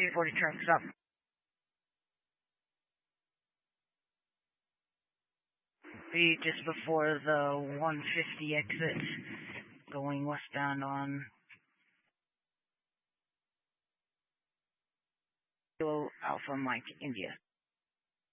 340 trucks up. Be just before the 150 exit, going westbound on Alpha Mike India.